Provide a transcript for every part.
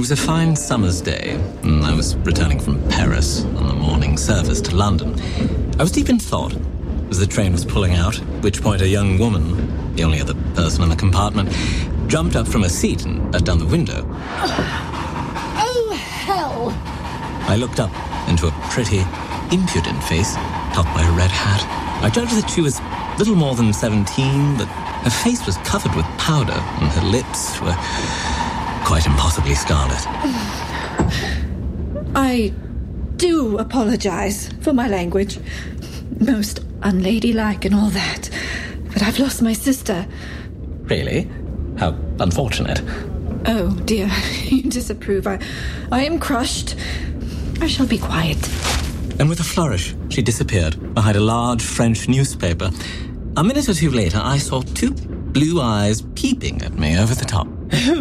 was a fine summer's day, and I was returning from Paris on the morning service to London. I was deep in thought as the train was pulling out, at which point a young woman, the only other person in the compartment, jumped up from a seat and let down the window. Oh, hell! I looked up into a pretty, impudent face, topped by a red hat. I judged that she was little more than 17, but her face was covered with powder, and her lips were quite impossibly scarlet. I do apologize for my language. Most unladylike and all that. But I've lost my sister. Really? How unfortunate. Oh, dear. You disapprove. I am crushed. I shall be quiet. And with a flourish, she disappeared behind a large French newspaper. A minute or two later, I saw two blue eyes peeping at me over the top.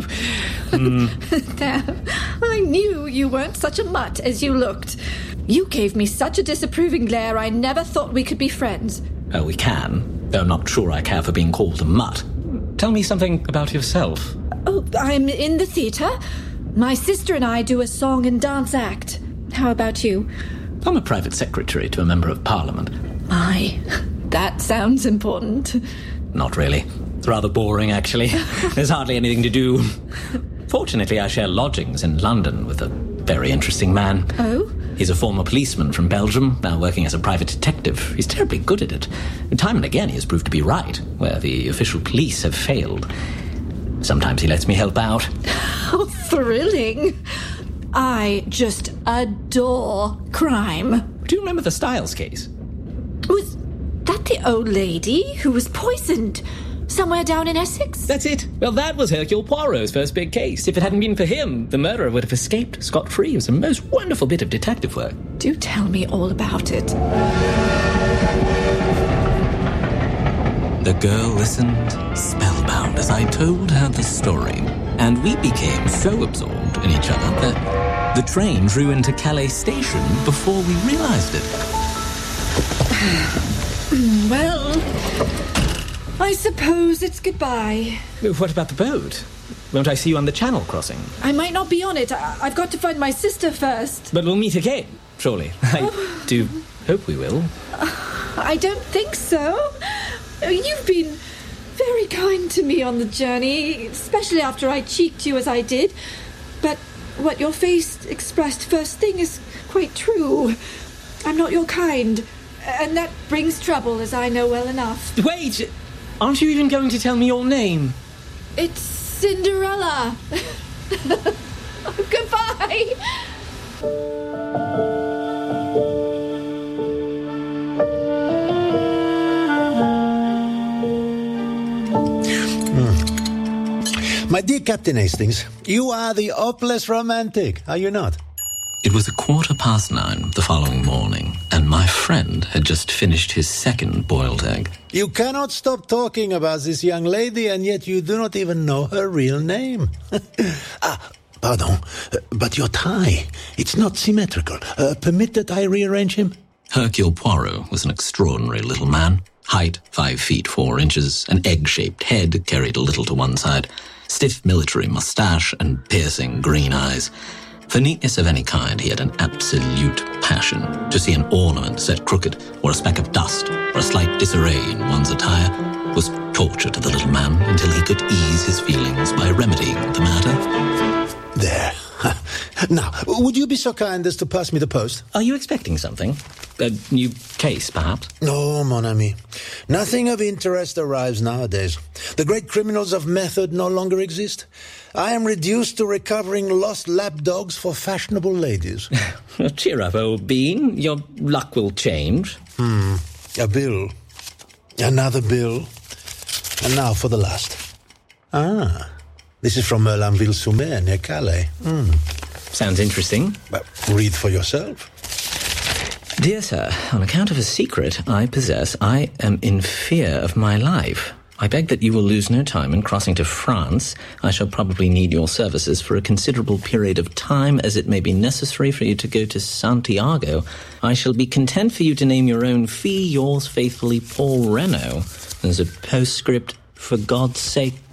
There. I knew you weren't such a mutt as you looked. You gave me such a disapproving glare, I never thought we could be friends. Oh, we can, though I'm not sure I care for being called a mutt. Tell me something about yourself. Oh, I'm in the theatre. My sister and I do a song and dance act. How about you? I'm a private secretary to a member of Parliament. My, that sounds important. Not really. It's rather boring, actually. There's hardly anything to do. Fortunately, I share lodgings in London with a very interesting man. Oh? He's a former policeman from Belgium, now working as a private detective. He's terribly good at it. And time and again, he has proved to be right, where the official police have failed. Sometimes he lets me help out. How thrilling. I just adore crime. Do you remember the Styles case? Was that the old lady who was poisoned somewhere down in Essex? That's it. Well, that was Hercule Poirot's first big case. If it hadn't been for him, the murderer would have escaped scot-free. It was a most wonderful bit of detective work. Do tell me all about it. The girl listened, spellbound, as I told her the story. And we became so absorbed in each other that the train drew into Calais station before we realized it. Well, I suppose it's goodbye. What about the boat? Won't I see you on the Channel crossing? I might not be on it. I've got to find my sister first. But we'll meet again, surely. I do hope we will. I don't think so. You've been very kind to me on the journey, especially after I cheeked you as I did. But what your face expressed first thing is quite true. I'm not your kind, and that brings trouble, as I know well enough. Wait! Aren't you even going to tell me your name? It's Cinderella. Goodbye. My dear Captain Hastings, you are the hopeless romantic, are you not? It was 9:15 the following morning, and my friend had just finished his second boiled egg. You cannot stop talking about this young lady, and yet you do not even know her real name. Pardon, but your tie, it's not symmetrical. Permit that I rearrange him? Hercule Poirot was an extraordinary little man. Height, 5 feet 4 inches, an egg-shaped head carried a little to one side, stiff military moustache, and piercing green eyes. For neatness of any kind, he had an absolute passion. To see an ornament set crooked, or a speck of dust, or a slight disarray in one's attire, was torture to the little man until he could ease his feelings by remedying the matter. There. Now, would you be so kind as to pass me the post? Are you expecting something? A new case, perhaps? No, mon ami. Nothing of interest arrives nowadays. The great criminals of method no longer exist. I am reduced to recovering lost lap dogs for fashionable ladies. Cheer up, old bean. Your luck will change. A bill. Another bill. And now for the last. This is from Merlinville-sur-Mer, near Calais. Sounds interesting. But read for yourself. Dear sir, on account of a secret I possess, I am in fear of my life. I beg that you will lose no time in crossing to France. I shall probably need your services for a considerable period of time, as it may be necessary for you to go to Santiago. I shall be content for you to name your own fee, yours faithfully, Paul Renault. There's a postscript, for God's sake,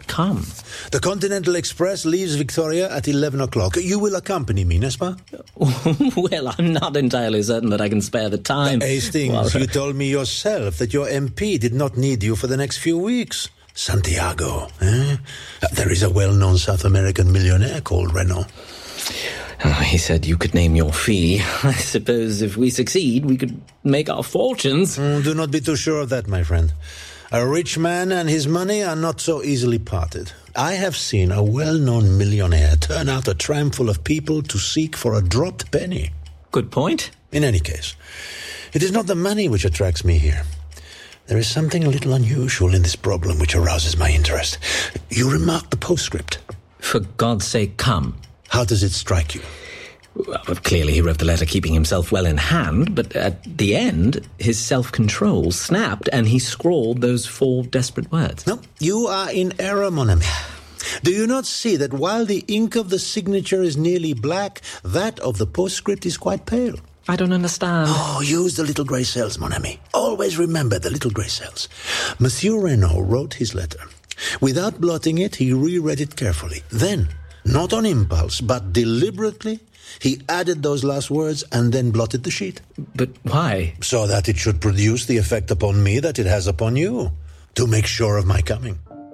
come? The Continental Express leaves Victoria at 11 o'clock. You will accompany me, n'est-ce pas? Well, I'm not entirely certain that I can spare the time. Hastings, you told me yourself that your MP did not need you for the next few weeks. Santiago, eh? There is a well-known South American millionaire called Renault. Oh, he said you could name your fee. I suppose if we succeed, we could make our fortunes. Do not be too sure of that, my friend. A rich man and his money are not so easily parted. I have seen a well-known millionaire turn out a tram full of people to seek for a dropped penny. Good point. In any case, it is not the money which attracts me here. There is something a little unusual in this problem which arouses my interest. You remarked the postscript. For God's sake, come. How does it strike you? Well, clearly he wrote the letter keeping himself well in hand, but at the end, his self-control snapped and he scrawled those 4 desperate words. No, you are in error, mon ami. Do you not see that while the ink of the signature is nearly black, that of the postscript is quite pale? I don't understand. Oh, use the little grey cells, mon ami. Always remember the little grey cells. Monsieur Renault wrote his letter. Without blotting it, he reread it carefully. Then, not on impulse, but deliberately, he added those last words and then blotted the sheet. But why? So that it should produce the effect upon me that it has upon you. To make sure of my coming.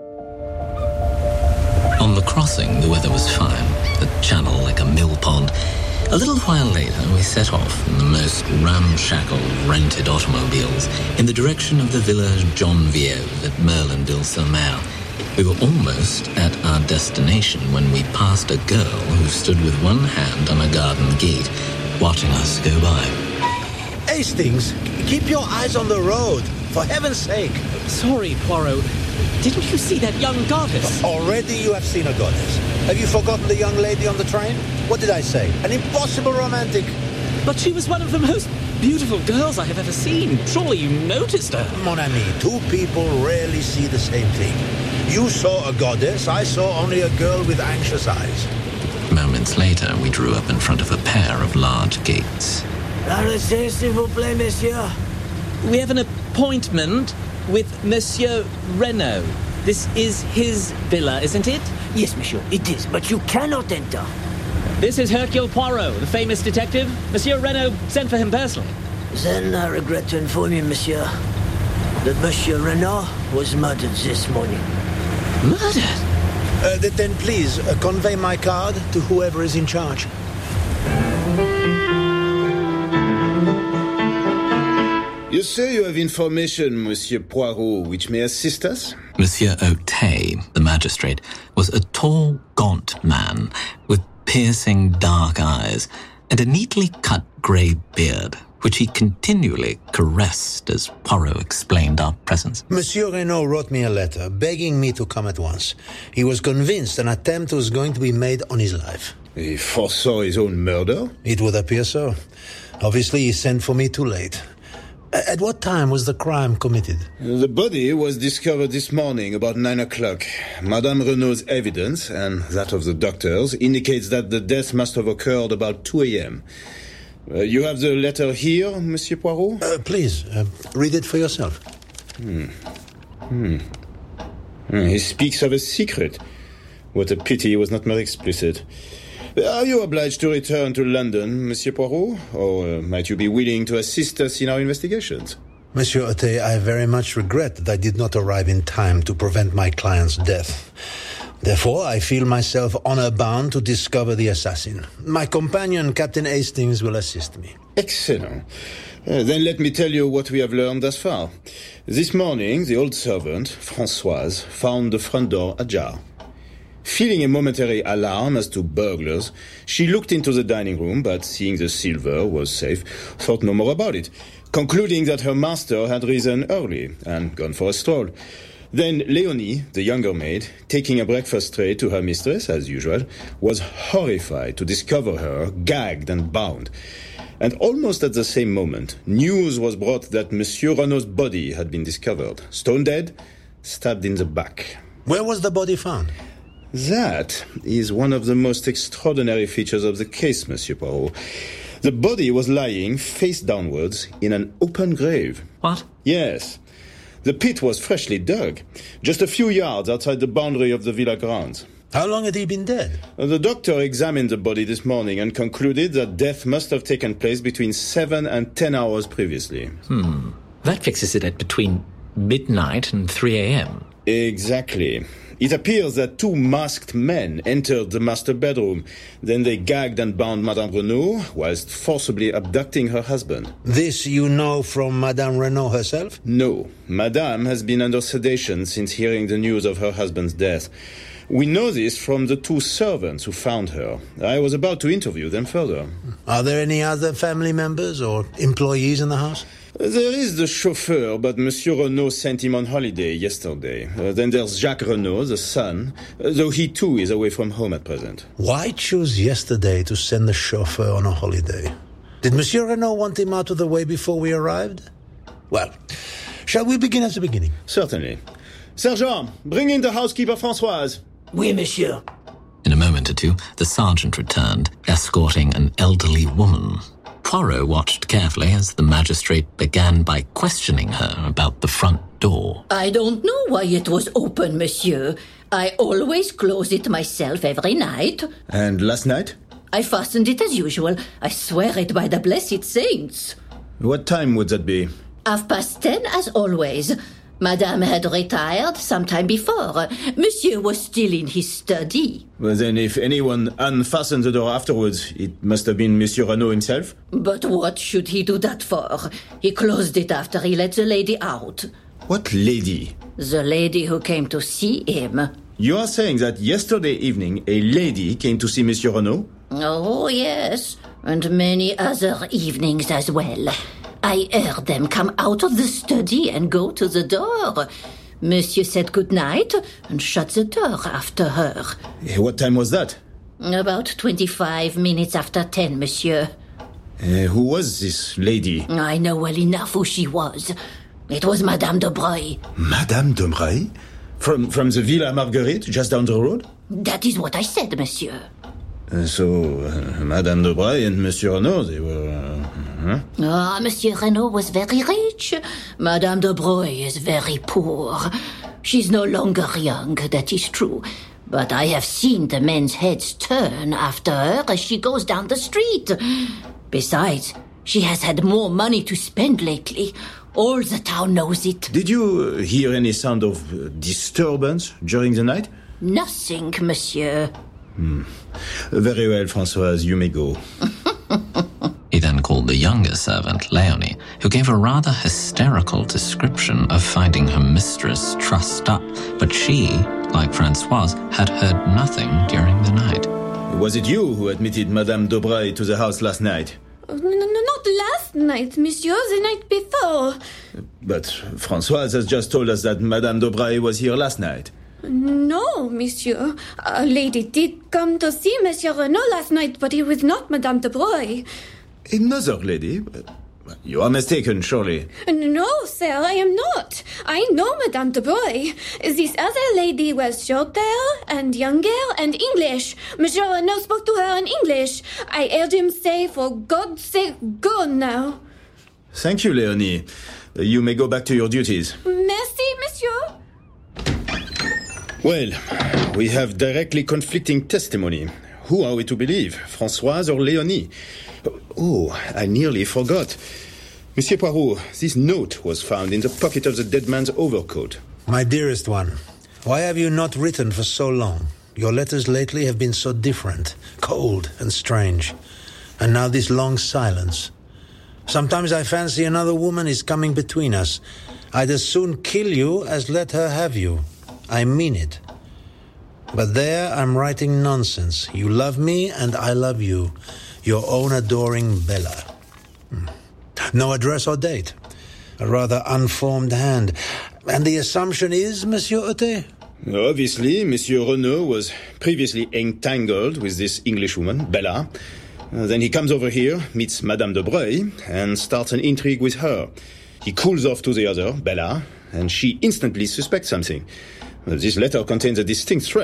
On the crossing, the weather was fine. The channel like a mill pond. A little while later, we set off in the most ramshackle, rented automobiles in the direction of the Villa Jonvieve at Merlinville-sur-Mer. We were almost at our destination when we passed a girl who stood with one hand on a garden gate, watching us go by. Hastings, keep your eyes on the road, for heaven's sake. Sorry, Poirot. Didn't you see that young goddess? Already you have seen a goddess. Have you forgotten the young lady on the train? What did I say? An impossible romantic. But she was one of the most beautiful girls I have ever seen. Surely you noticed her. Mon ami, 2 people rarely see the same thing. You saw a goddess, I saw only a girl with anxious eyes. Moments later, we drew up in front of a pair of large gates. Arrêtez, s'il vous plaît, monsieur. We have an appointment with Monsieur Renault. This is his villa, isn't it? Yes, monsieur, it is, but you cannot enter. This is Hercule Poirot, the famous detective. Monsieur Renault sent for him personally. Then I regret to inform you, monsieur, that Monsieur Renault was murdered this morning. Murdered? Then please, convey my card to whoever is in charge. You say you have information, Monsieur Poirot, which may assist us? Monsieur Otey, the magistrate, was a tall, gaunt man with piercing dark eyes and a neatly cut grey beard, which he continually caressed as Poirot explained our presence. Monsieur Renault wrote me a letter begging me to come at once. He was convinced an attempt was going to be made on his life. He foresaw his own murder? It would appear so. Obviously, he sent for me too late. At what time was the crime committed? The body was discovered this morning about 9 o'clock. Madame Renault's evidence, and that of the doctors, indicates that the death must have occurred about 2 a.m. You have the letter here, Monsieur Poirot? Please, read it for yourself. He speaks of a secret. What a pity he was not more explicit. Are you obliged to return to London, Monsieur Poirot? Or might you be willing to assist us in our investigations? Monsieur Otey, I very much regret that I did not arrive in time to prevent my client's death. Therefore, I feel myself honor-bound to discover the assassin. My companion, Captain Hastings, will assist me. Excellent. Then let me tell you what we have learned thus far. This morning, the old servant, Françoise, found the front door ajar. Feeling a momentary alarm as to burglars, she looked into the dining room, but seeing the silver was safe, thought no more about it, concluding that her master had risen early and gone for a stroll. Then Leonie, the younger maid, taking a breakfast tray to her mistress, as usual, was horrified to discover her gagged and bound. And almost at the same moment, news was brought that Monsieur Renault's body had been discovered, stone dead, stabbed in the back. Where was the body found? That is one of the most extraordinary features of the case, Monsieur Poirot. The body was lying face downwards in an open grave. What? Yes. The pit was freshly dug, just a few yards outside the boundary of the villa grounds. How long had he been dead? The doctor examined the body this morning and concluded that death must have taken place between 7 and 10 hours previously. That fixes it at between midnight and 3 a.m. Exactly. It appears that 2 masked men entered the master bedroom. Then they gagged and bound Madame Renaud whilst forcibly abducting her husband. This you know from Madame Renaud herself? No. Madame has been under sedation since hearing the news of her husband's death. We know this from the 2 servants who found her. I was about to interview them further. Are there any other family members or employees in the house? There is the chauffeur, but Monsieur Renaud sent him on holiday yesterday. Then there's Jacques Renaud, the son, though he too is away from home at present. Why choose yesterday to send the chauffeur on a holiday? Did Monsieur Renaud want him out of the way before we arrived? Well, shall we begin at the beginning? Certainly. Sergeant, bring in the housekeeper Françoise. Oui, monsieur. In a moment or two, the sergeant returned, escorting an elderly woman. Poirot watched carefully as the magistrate began by questioning her about the front door. I don't know why it was open, monsieur. I always close it myself every night. And last night? I fastened it as usual. I swear it by the blessed saints. What time would that be? 10:30 as always. Madame had retired some time before. Monsieur was still in his study. Well, then if anyone unfastened the door afterwards, it must have been Monsieur Renaud himself? But what should he do that for? He closed it after he let the lady out. What lady? The lady who came to see him. You are saying that yesterday evening a lady came to see Monsieur Renaud? Oh, yes. And many other evenings as well. I heard them come out of the study and go to the door. Monsieur said good night and shut the door after her. What time was that? About 25 minutes after 10, monsieur. Who was this lady? I know well enough who she was. It was Madame de Breuil. Madame de Breuil? From the Villa Marguerite, just down the road? That is what I said, monsieur. Madame de Breuil and Monsieur Renaud, they were... Monsieur Renaud was very rich. Madame de Breuil is very poor. She's no longer young, that is true. But I have seen the men's heads turn after her as she goes down the street. Besides, she has had more money to spend lately. All the town knows it. Did you hear any sound of disturbance during the night? Nothing, monsieur. Very well, Françoise, you may go. He then called the younger servant, Leonie, who gave a rather hysterical description of finding her mistress trussed up, but she, like Françoise, had heard nothing during the night. Was it you who admitted Madame de Breuil to the house last night? Not last night, monsieur, the night before. But Françoise has just told us that Madame de Breuil was here last night. No, monsieur. A lady did come to see Monsieur Renaud last night, but it was not Madame de Breuil. Another lady? You are mistaken, surely. No, sir, I am not. I know Madame de Breuil. This other lady was shorter and younger and English. Monsieur Renaud spoke to her in English. I heard him say, for God's sake, go now. Thank you, Leonie. You may go back to your duties. Merci, monsieur. Well, we have directly conflicting testimony. Who are we to believe, Françoise or Leonie? Oh, I nearly forgot. Monsieur Poirot, this note was found in the pocket of the dead man's overcoat. My dearest one, why have you not written for so long? Your letters lately have been so different, cold and strange. And now this long silence. Sometimes I fancy another woman is coming between us. I'd as soon kill you as let her have you. I mean it. But there I'm writing nonsense. You love me and I love you. Your own adoring Bella. No address or date. A rather unformed hand. And the assumption is, Monsieur Otte? Obviously, Monsieur Renaud was previously entangled with this Englishwoman, Bella. Then he comes over here, meets Madame de Breuil, and starts an intrigue with her. He cools off to the other, Bella, and she instantly suspects something. This letter contains a distinct threat.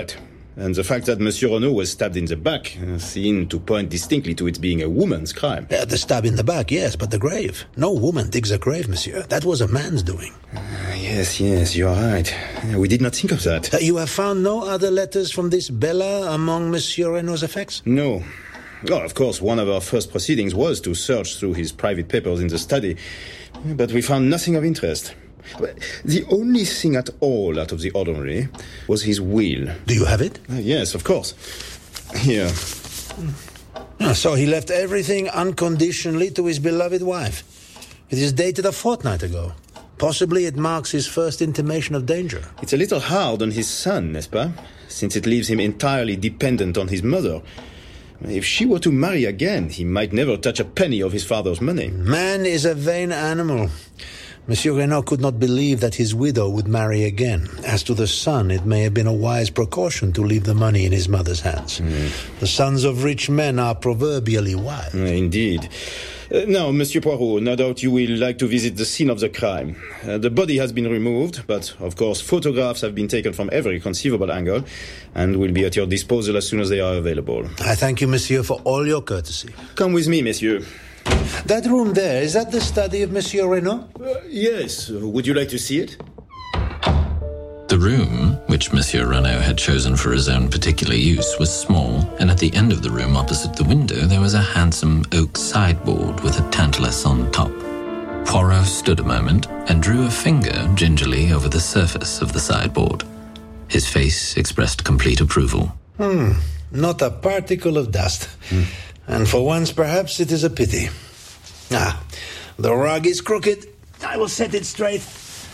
And the fact that Monsieur Renaud was stabbed in the back seemed to point distinctly to it being a woman's crime. The stab in the back, yes, but the grave. No woman digs a grave, monsieur. That was a man's doing. Yes, you're right. We did not think of that. You have found no other letters from this Bella among Monsieur Renaud's effects? No. Well, of course, one of our first proceedings was to search through his private papers in the study, but we found nothing of interest. The only thing at all out of the ordinary was his will. Do you have it? Yes, of course. Here. So he left everything unconditionally to his beloved wife. It is dated a fortnight ago. Possibly it marks his first intimation of danger. It's a little hard on his son, n'est-ce pas? Since it leaves him entirely dependent on his mother. If she were to marry again, he might never touch a penny of his father's money. Man is a vain animal. Monsieur Renaud could not believe that his widow would marry again. As to the son, it may have been a wise precaution to leave the money in his mother's hands. The sons of rich men are proverbially wild. Indeed. Now, Monsieur Poirot, no doubt you will like to visit the scene of the crime. The body has been removed, but, of course, photographs have been taken from every conceivable angle and will be at your disposal as soon as they are available. I thank you, monsieur, for all your courtesy. Come with me, monsieur. That room there, is that the study of Monsieur Renaud? Yes. Would you like to see it? The room, which Monsieur Renaud had chosen for his own particular use, was small, and at the end of the room opposite the window there was a handsome oak sideboard with a tantalus on top. Poirot stood a moment and drew a finger gingerly over the surface of the sideboard. His face expressed complete approval. Not a particle of dust. And for once, perhaps it is a pity. The rug is crooked. I will set it straight.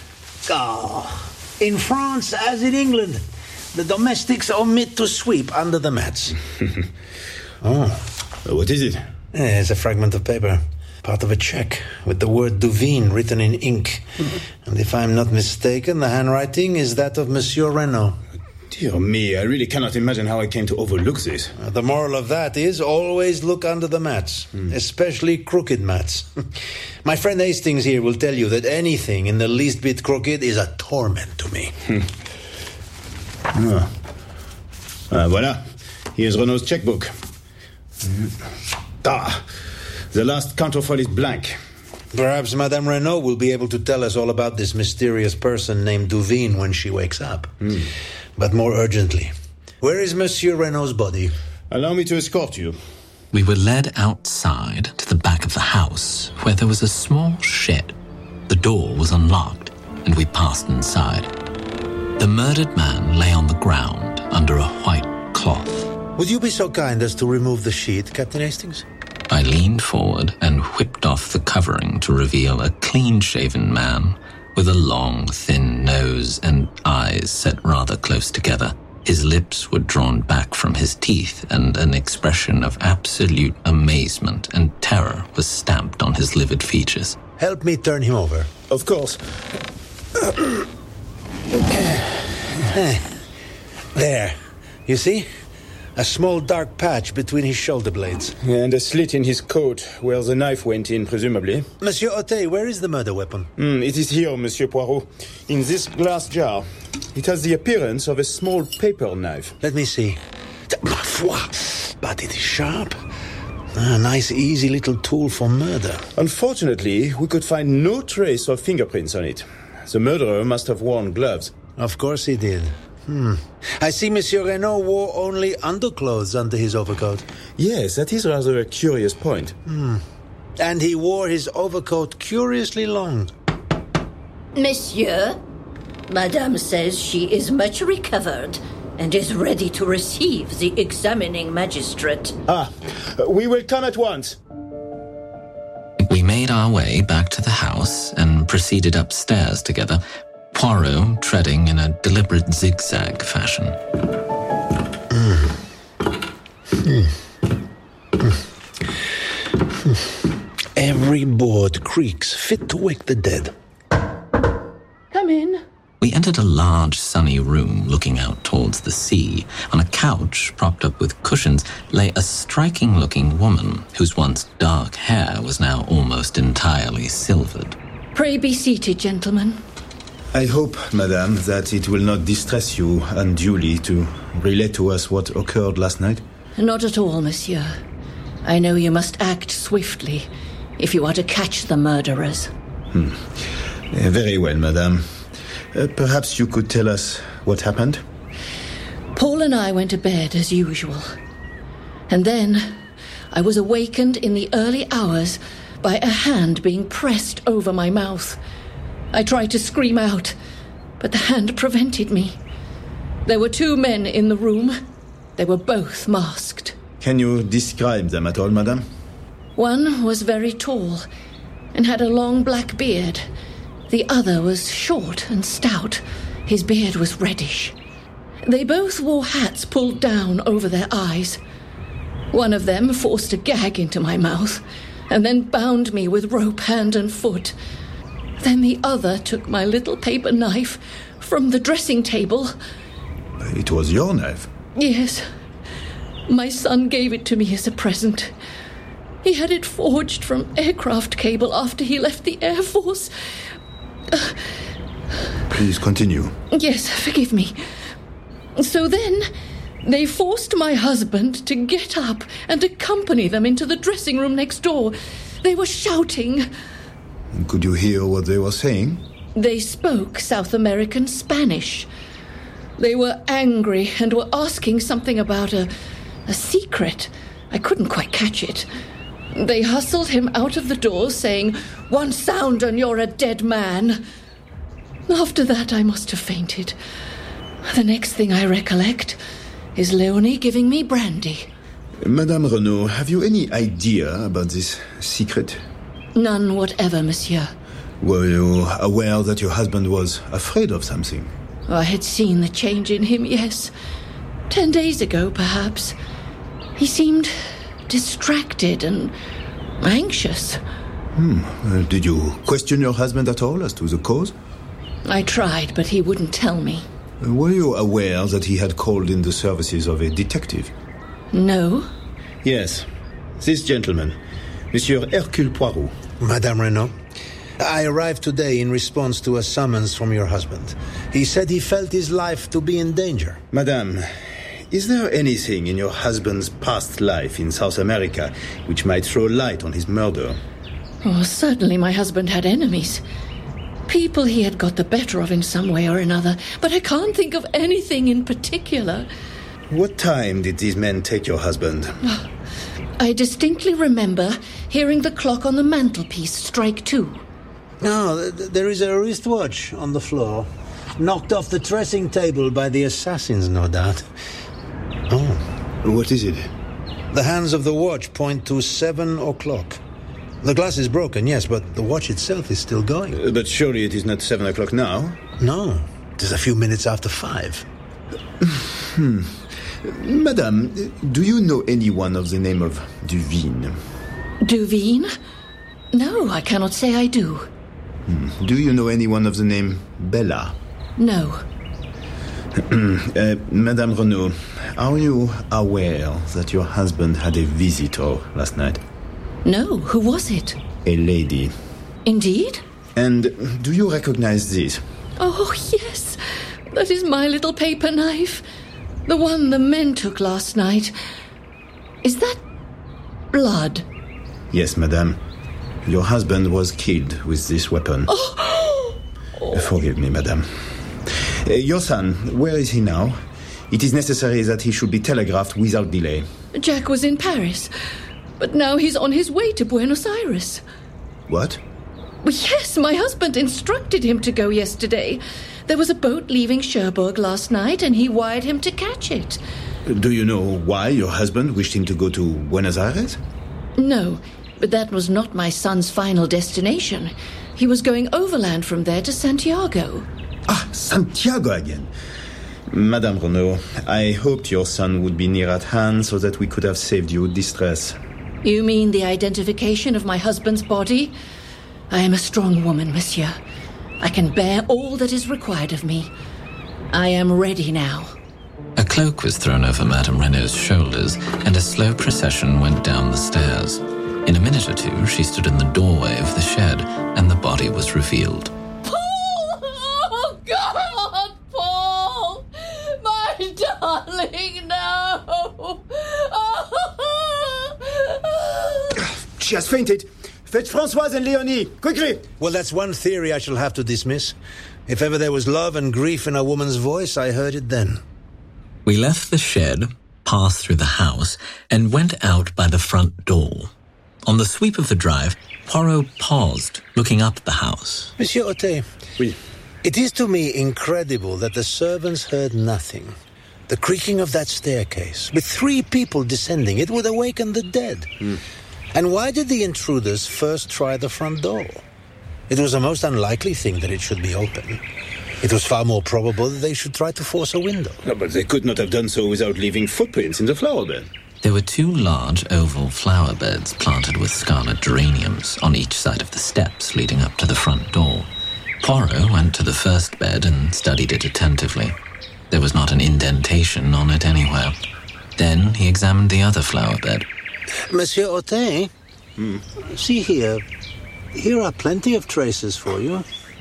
In France, as in England, the domestics omit to sweep under the mats. What is it? It's a fragment of paper. Part of a check with the word Duveen written in ink. And if I'm not mistaken, the handwriting is that of Monsieur Renaud. Dear me, I really cannot imagine how I came to overlook this. The moral of that is always look under the mats, especially crooked mats. My friend Hastings here will tell you that anything in the least bit crooked is a torment to me. Voilà. Here's Renaud's checkbook. The last counterfoil is blank. Perhaps Madame Renaud will be able to tell us all about this mysterious person named Duveen when she wakes up. But more urgently, where is Monsieur Renaud's body? Allow me to escort you. We were led outside to the back of the house, where there was a small shed. The door was unlocked, and we passed inside. The murdered man lay on the ground under a white cloth. Would you be so kind as to remove the sheet, Captain Hastings? I leaned forward and whipped off the covering to reveal a clean-shaven man with a long, thin nose and eyes set rather close together. His lips were drawn back from his teeth, and an expression of absolute amazement and terror was stamped on his livid features. Help me turn him over. Of course. There. You see? A small dark patch between his shoulder blades. And a slit in his coat, where the knife went in, presumably. Monsieur Otet, where is the murder weapon? It is here, Monsieur Poirot, in this glass jar. It has the appearance of a small paper knife. Let me see. Ma foi! But it is sharp. A nice, easy little tool for murder. Unfortunately, we could find no trace of fingerprints on it. The murderer must have worn gloves. Of course he did. I see Monsieur Renaud wore only underclothes under his overcoat. Yes, that is rather a curious point. And he wore his overcoat curiously long. Monsieur, Madame says she is much recovered and is ready to receive the examining magistrate. We will come at once. We made our way back to the house and proceeded upstairs together, Poirot treading in a deliberate zigzag fashion. Every board creaks, fit to wake the dead. Come in. We entered a large, sunny room looking out towards the sea. On a couch, propped up with cushions, lay a striking-looking woman whose once dark hair was now almost entirely silvered. Pray be seated, gentlemen. I hope, madame, that it will not distress you unduly to relate to us what occurred last night. Not at all, monsieur. I know you must act swiftly if you are to catch the murderers. Very well, madame. Perhaps you could tell us what happened? Paul and I went to bed as usual. And then I was awakened in the early hours by a hand being pressed over my mouth. I tried to scream out, but the hand prevented me. There were 2 men in the room. They were both masked. Can you describe them at all, madame? One was very tall and had a long black beard. The other was short and stout. His beard was reddish. They both wore hats pulled down over their eyes. One of them forced a gag into my mouth and then bound me with rope hand and foot. Then the other took my little paper knife from the dressing table. It was your knife? Yes. My son gave it to me as a present. He had it forged from aircraft cable after he left the Air Force. Please continue. Yes, forgive me. So then, they forced my husband to get up and accompany them into the dressing room next door. They were shouting. Could you hear what they were saying? They spoke South American Spanish. They were angry and were asking something about a secret. I couldn't quite catch it. They hustled him out of the door, saying, "One sound and you're a dead man." After that, I must have fainted. The next thing I recollect is Leonie giving me brandy. Madame Renaud, have you any idea about this secret? None whatever, monsieur. Were you aware that your husband was afraid of something? I had seen the change in him, yes. 10 days ago, perhaps. He seemed distracted and anxious. Did you question your husband at all as to the cause? I tried, but he wouldn't tell me. Were you aware that he had called in the services of a detective? No. Yes. This gentleman, Monsieur Hercule Poirot. Madame Renaud, I arrived today in response to a summons from your husband. He said he felt his life to be in danger. Madame, is there anything in your husband's past life in South America which might throw light on his murder? Oh, certainly my husband had enemies. People he had got the better of in some way or another, but I can't think of anything in particular. What time did these men take your husband? I distinctly remember hearing the clock on the mantelpiece strike 2. No, there is a wristwatch on the floor. Knocked off the dressing table by the assassins, no doubt. Oh. What is it? The hands of the watch point to 7 o'clock. The glass is broken, yes, but the watch itself is still going. But surely it is not 7 o'clock now? No, it is a few minutes after 5. Madame, do you know anyone of the name of Duveen? Duveen? No, I cannot say I do. Do you know anyone of the name Bella? No. Madame Renaud, are you aware that your husband had a visitor last night? No, who was it? A lady. Indeed? And do you recognize this? Oh, yes. That is my little paper knife. The one the men took last night. Is that blood? Yes, madame. Your husband was killed with this weapon. Oh. Forgive me, madame. Your son, where is he now? It is necessary that he should be telegraphed without delay. Jack was in Paris, but now he's on his way to Buenos Aires. What? Yes, my husband instructed him to go yesterday. There was a boat leaving Cherbourg last night, and he wired him to catch it. Do you know why your husband wished him to go to Buenos Aires? No, but that was not my son's final destination. He was going overland from there to Santiago. Ah, Santiago again. Madame Renaud, I hoped your son would be near at hand so that we could have saved you distress. You mean the identification of my husband's body? I am a strong woman, monsieur. I can bear all that is required of me. I am ready now. A cloak was thrown over Madame Renaud's shoulders, and a slow procession went down the stairs. In a minute or two, she stood in the doorway of the shed, and the body was revealed. Paul! Oh, She has fainted. Fetch Françoise and Leonie, quickly! Well, that's one theory I shall have to dismiss. If ever there was love and grief in a woman's voice, I heard it then. We left the shed, passed through the house, and went out by the front door. On the sweep of the drive, Poirot paused, looking up at the house. Monsieur Otet, Oui. it is to me incredible that the servants heard nothing. The creaking of that staircase, with 3 people descending, it would awaken the dead. And why did the intruders first try the front door? It was a most unlikely thing that it should be open. It was far more probable that they should try to force a window. No, but they could not have done so without leaving footprints in the flower bed. There were 2 large oval flower beds planted with scarlet geraniums on each side of the steps leading up to the front door. Poirot went to the first bed and studied it attentively. There was not an indentation on it anywhere. Then he examined the other flower bed. Monsieur Otet, see here. Here are plenty of traces for you.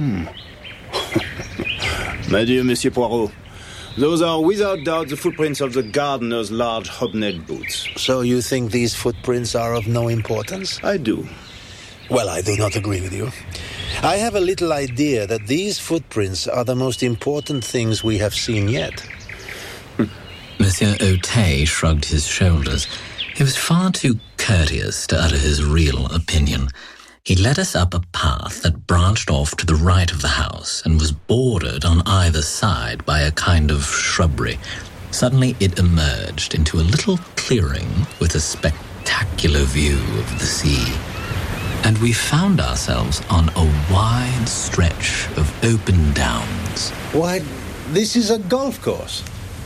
My dear Monsieur Poirot, those are without doubt the footprints of the gardener's large hobnailed boots. So you think these footprints are of no importance? I do. Well, I do not agree with you. I have a little idea that these footprints are the most important things we have seen yet. Monsieur Otet shrugged his shoulders. He was far too courteous to utter his real opinion. He led us up a path that branched off to the right of the house and was bordered on either side by a kind of shrubbery. Suddenly it emerged into a little clearing with a spectacular view of the sea. And we found ourselves on a wide stretch of open downs. Why, this is a golf course.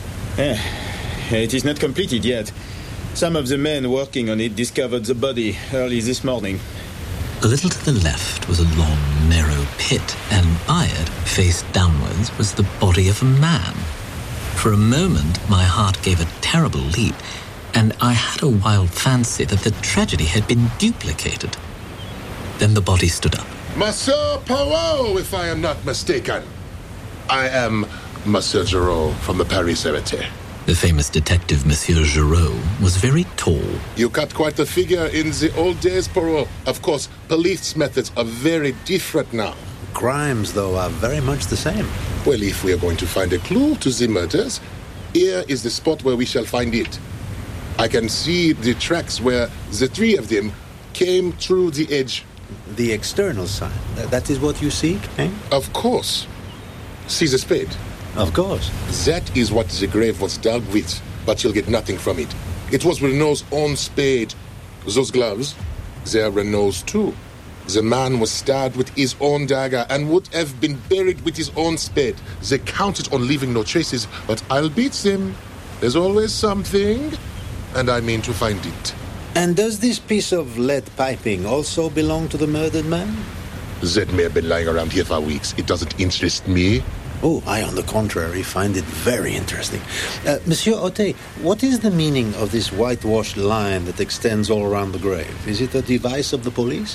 It is not completed yet. Some of the men working on it discovered the body early this morning. A little to the left was a long, narrow pit, and by it, face downwards, was the body of a man. For a moment, my heart gave a terrible leap, and I had a wild fancy that the tragedy had been duplicated. Then the body stood up. Monsieur Poirot, if I am not mistaken. I am Monsieur Giraud from the Paris Cemetery. The famous detective Monsieur Giraud was very tall. You cut quite a figure in the old days, Poirot. Of course, police methods are very different now. Crimes, though, are very much the same. Well, if we are going to find a clue to the murders, here is the spot where we shall find it. I can see the tracks where the 3 of them came through the edge. The external side, that is what you seek, eh? Of course. See the spade? Of course. That is what the grave was dug with, but you'll get nothing from it. It was Renault's own spade. Those gloves, they are Renault's too. The man was stabbed with his own dagger and would have been buried with his own spade. They counted on leaving no traces, but I'll beat them. There's always something, and I mean to find it. And does this piece of lead piping also belong to the murdered man? That may have been lying around here for weeks. It doesn't interest me. Oh, I, on the contrary, find it very interesting. Monsieur Otet, what is the meaning of this whitewashed line that extends all around the grave? Is it a device of the police?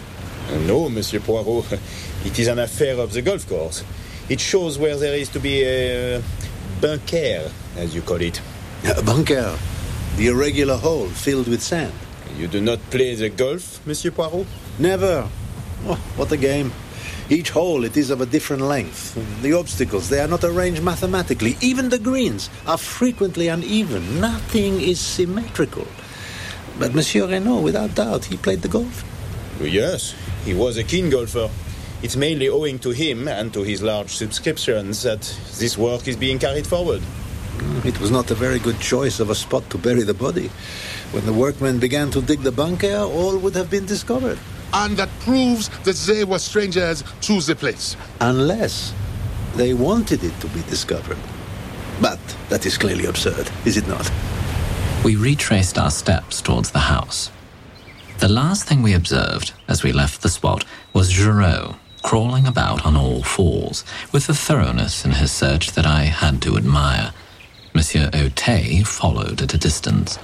No, Monsieur Poirot. It is an affair of the golf course. It shows where there is to be a bunker, as you call it. A bunker. The irregular hole filled with sand. You do not play the golf, Monsieur Poirot? Never. Oh, what a game. Each hole, it is of a different length. The obstacles, they are not arranged mathematically. Even the greens are frequently uneven. Nothing is symmetrical. But Monsieur Renaud, without doubt, he played the golf. Yes, he was a keen golfer. It's mainly owing to him and to his large subscriptions that this work is being carried forward. It was not a very good choice of a spot to bury the body. When the workmen began to dig the bunker, all would have been discovered. And that proves that they were strangers to the place. Unless they wanted it to be discovered. But that is clearly absurd, is it not? We retraced our steps towards the house. The last thing we observed as we left the spot was Giraud crawling about on all fours, with a thoroughness in his search that I had to admire. Monsieur Otet followed at a distance.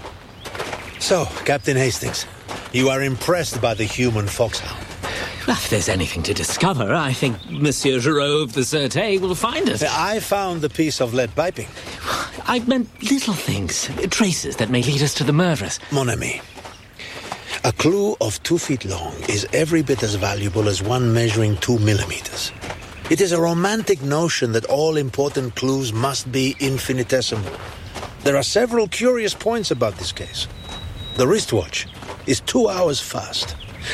So, Captain Hastings, you are impressed by the human foxhound? Well, if there's anything to discover, I think Monsieur Giraud of the Sûreté will find it. I found the piece of lead piping. I meant little things, traces that may lead us to the murderers. Mon ami, A clue of 2 feet long is every bit as valuable as one measuring 2 millimeters. It is a romantic notion that all important clues must be infinitesimal. There are several curious points about this case. The wristwatch is 2 hours fast.